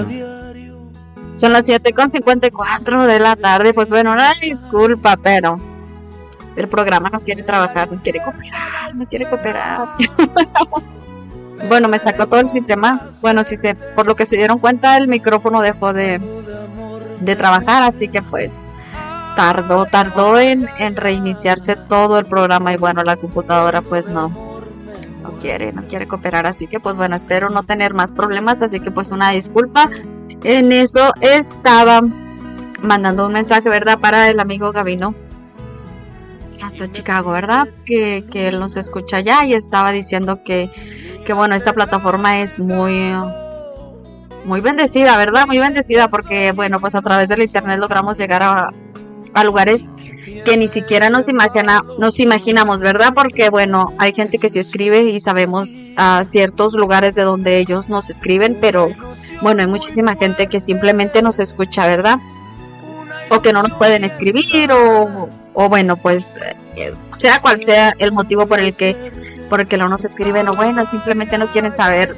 Son las 7:54 de la tarde. Pues bueno, una disculpa, pero el programa no quiere trabajar, no quiere cooperar. Bueno, me sacó todo el sistema. Bueno, por lo que se dieron cuenta, el micrófono dejó de trabajar, así que pues tardó en reiniciarse todo el programa. Y bueno, la computadora pues no quiere cooperar, así que pues bueno, espero no tener más problemas, así que pues una disculpa. En eso estaba mandando un mensaje, ¿verdad? Para el amigo Gavino hasta Chicago, ¿verdad? Que él nos escucha allá, y estaba diciendo que bueno, esta plataforma es muy bendecida, ¿verdad? Muy bendecida, porque bueno, pues a través del internet logramos llegar a lugares que ni siquiera nos imaginamos, ¿verdad? Porque bueno, hay gente que sí escribe y sabemos a ciertos lugares de donde ellos nos escriben, pero bueno, hay muchísima gente que simplemente nos escucha, ¿verdad? O que no nos pueden escribir, o bueno, pues sea cual sea el motivo por el que no nos escriben, o bueno, simplemente no quieren saber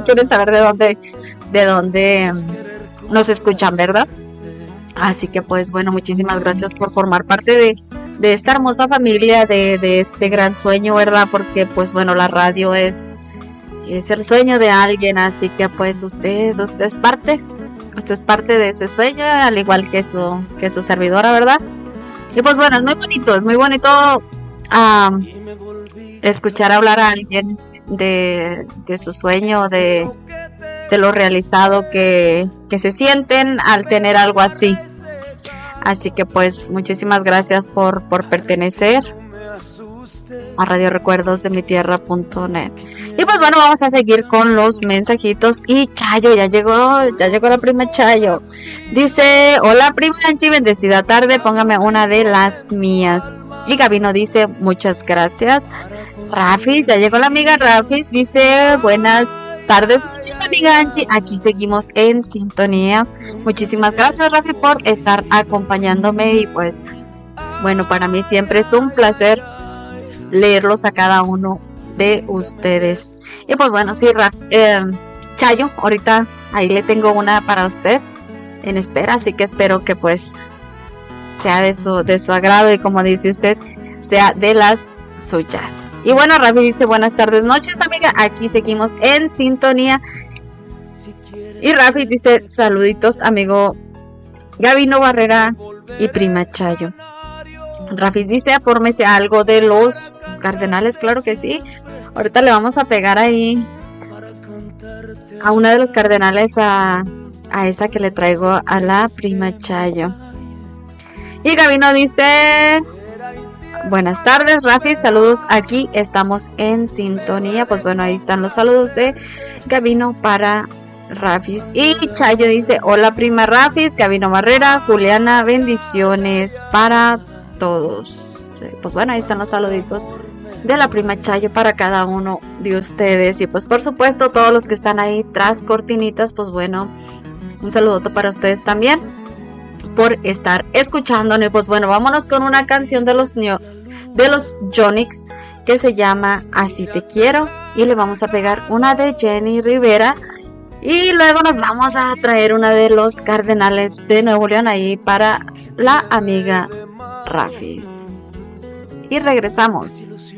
de dónde nos escuchan, ¿verdad? Así que pues bueno, muchísimas gracias por formar parte de esta hermosa familia, de este gran sueño, ¿verdad? Porque pues bueno, la radio es el sueño de alguien, así que pues usted es parte de ese sueño, al igual que su servidora, ¿verdad? Y pues bueno, es muy bonito escuchar hablar a alguien de su sueño, de lo realizado que se sienten al tener algo así. Así que pues muchísimas gracias por pertenecer a Radio Recuerdos de mi Tierra.net. Y pues bueno, vamos a seguir con los mensajitos. Y Chayo, ya llegó la prima Chayo. Dice: hola prima Anchi, bendecida tarde, póngame una de las mías. Y Gabino dice: muchas gracias. Rafis, ya llegó la amiga Rafis, dice: buenas tardes, noches amiga Anchi, aquí seguimos en sintonía. Muchísimas gracias Rafi por estar acompañándome, y pues bueno, para mí siempre es un placer leerlos a cada uno de ustedes. Y pues bueno, sí, Chayo, ahorita ahí le tengo una para usted en espera, así que espero que pues sea de su agrado, y como dice usted, sea de las suyas. Y bueno, Rafi dice: buenas tardes, noches amiga, aquí seguimos en sintonía. Y Rafi dice: saluditos amigo Gabino Barrera y prima Chayo. Rafi dice: fórmese algo de los Cardenales. Claro que sí, ahorita le vamos a pegar ahí a una de los Cardenales, a esa que le traigo a la prima Chayo. Y Gabino dice: buenas tardes Rafi, saludos, aquí estamos en sintonía. Pues bueno, ahí están los saludos de Gabino para Rafis. Y Chayo dice: hola prima Rafis, Gabino Barrera, Juliana, bendiciones para todos. Pues bueno, ahí están los saluditos de la prima Chayo para cada uno de ustedes. Y pues por supuesto todos los que están ahí tras cortinitas, pues bueno, un saludote para ustedes también por estar escuchándonos. Pues bueno, vámonos con una canción de los Yonix que se llama Así te quiero, y le vamos a pegar una de Jenny Rivera, y luego nos vamos a traer una de los Cardenales de Nuevo León ahí para la amiga Rafis. Y regresamos.